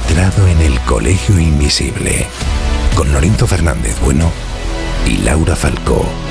entrado en el Colegio Invisible con Lorenzo Fernández Bueno y Laura Falcó.